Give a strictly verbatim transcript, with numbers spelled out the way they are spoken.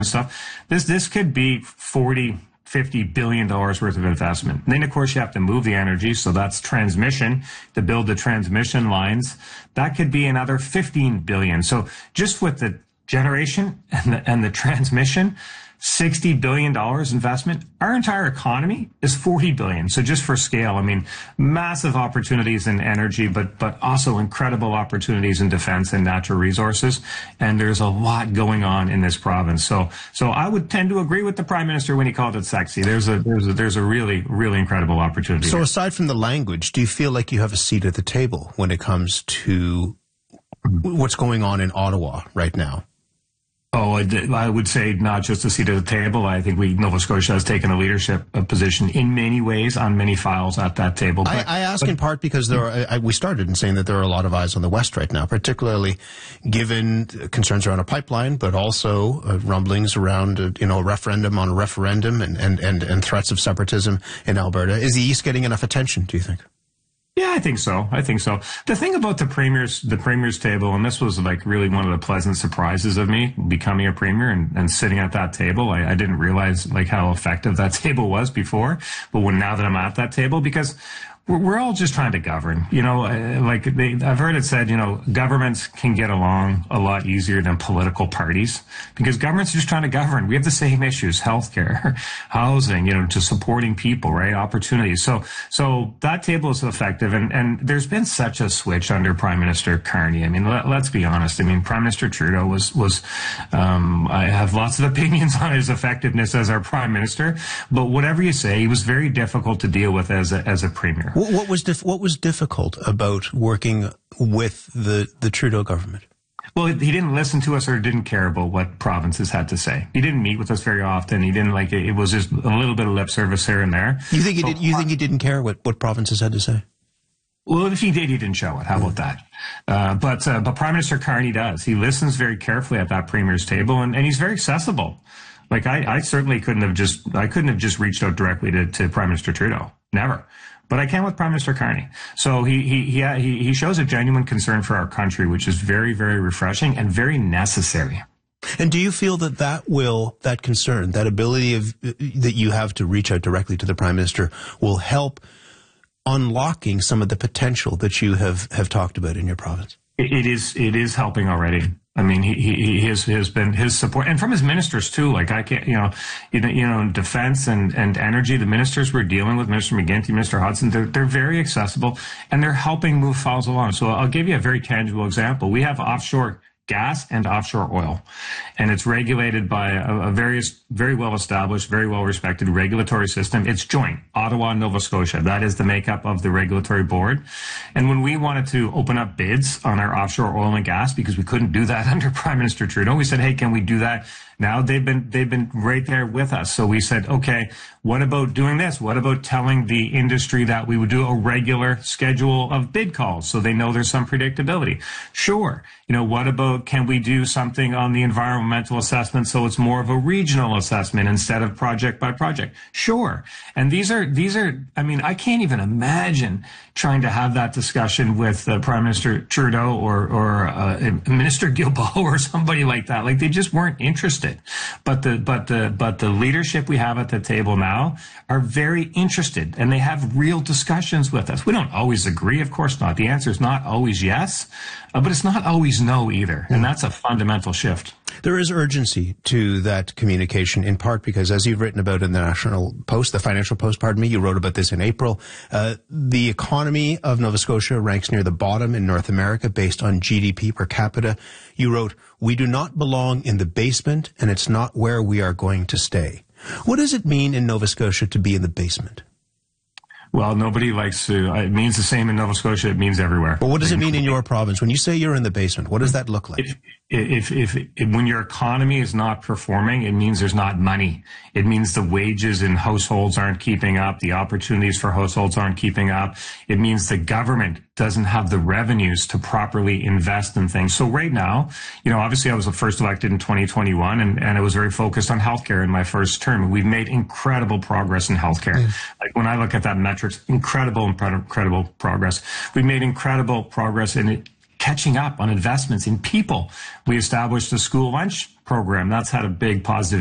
stuff. This this could be forty, fifty billion dollars worth of investment. And then, of course, you have to move the energy. So that's transmission, to build the transmission lines. That could be another fifteen billion. So just with the generation and the, and the transmission, sixty billion dollars investment. Our entire economy is forty billion dollars. So just for scale, I mean, massive opportunities in energy, but but also incredible opportunities in defense and natural resources. And there's a lot going on in this province. So so I would tend to agree with the Prime Minister when he called it sexy. There's a there's a, there's a really, really incredible opportunity. So here. Aside from the language, do you feel like you have a seat at the table when it comes to what's going on in Ottawa right now? Oh, I would say not just a seat at the table. I think we, Nova Scotia has taken a leadership position in many ways on many files at that table. But, I, I ask but, in part because there are, I, we started in saying that there are a lot of eyes on the West right now, particularly given concerns around a pipeline, but also uh, rumblings around, uh, you know, a referendum on a referendum and, and, and, and threats of separatism in Alberta. Is the East getting enough attention, do you think? Yeah, I think so. I think so. The thing about the premier's, the premier's table, and this was like really one of the pleasant surprises of me becoming a premier and, and sitting at that table. I, I didn't realize like how effective that table was before, but when now that I'm at that table, because we're, we're all just trying to govern, you know, like they, I've heard it said, you know, governments can get along a lot easier than political parties because governments are just trying to govern. We have the same issues, healthcare, housing, you know, to supporting people, right? Opportunities. So, so that table is effective. And, and there's been such a switch under Prime Minister Carney. I mean, let, let's be honest. I mean, Prime Minister Trudeau was, was, um, I have lots of opinions on his effectiveness as our Prime Minister, but whatever you say, he was very difficult to deal with as a, as a premier. What, what was dif- what was difficult about working with the, the Trudeau government? Well, he didn't listen to us or didn't care about what provinces had to say. He didn't meet with us very often. He didn't like it. It was just a little bit of lip service here and there. You think he but, did? You think he didn't care what, what provinces had to say? Well, if he did, he didn't show it. How about that? Uh, but uh, but Prime Minister Carney does. He listens very carefully at that premier's table, and, and he's very accessible. Like I, I certainly couldn't have just I couldn't have just reached out directly to, to Prime Minister Trudeau. Never. But I can with Prime Minister Carney. So he, he, he, he shows a genuine concern for our country, which is very, very refreshing and very necessary. And do you feel that that will, that concern, that ability of, that you have to reach out directly to the Prime Minister will help unlocking some of the potential that you have, have talked about in your province? It, it is, it is helping already. I mean, he, he, he has, has been his support, and from his ministers too. Like I can't, you know, you know, you know, defense and, and energy, the ministers we're dealing with, Minister McGuinty, Minister Hudson, they're, they're very accessible and they're helping move files along. So I'll give you a very tangible example. We have offshore gas and offshore oil, and it's regulated by a, a various, very well established, very well respected regulatory system. It's joint, Ottawa, Nova Scotia. That is the makeup of the regulatory board. And when we wanted to open up bids on our offshore oil and gas, because we couldn't do that under Prime Minister Trudeau, we said, hey, can we do that? Now they've been, they've been right there with us. So we said, okay, what about doing this? What about telling the industry that we would do a regular schedule of bid calls so they know there's some predictability? Sure. You know, what about, can we do something on the environmental assessment so it's more of a regional assessment instead of project by project? Sure. And these are, these are, I mean, I can't even imagine trying to have that discussion with uh, Prime Minister Trudeau or, or uh, Minister Guilbeault or somebody like that. Like they just weren't interested. But the, but the, but the leadership we have at the table now are very interested and they have real discussions with us. We don't always agree. Of course not. The answer is not always yes, uh, but it's not always no either. And that's a fundamental shift. There is urgency to that communication, in part because, as you've written about in the National Post, the Financial Post, pardon me, you wrote about this in April, uh, the economy of Nova Scotia ranks near the bottom in North America based on G D P per capita. You wrote, we do not belong in the basement, and it's not where we are going to stay. What does it mean in Nova Scotia to be in the basement? Well, nobody likes to, it means the same in Nova Scotia, it means everywhere. But what does it mean in your province? When you say you're in the basement, what does that look like? If, if, if, if when your economy is not performing, it means there's not money. It means the wages in households aren't keeping up. The opportunities for households aren't keeping up. It means the government doesn't have the revenues to properly invest in things. So right now, you know, obviously I was the first elected in twenty twenty-one and, and I was very focused on healthcare in my first term. And we've made incredible progress in healthcare. Mm. Like when I look at that metrics, incredible, incredible progress. We've made incredible progress in catching up on investments in people. We established a school lunch program. That's had a big positive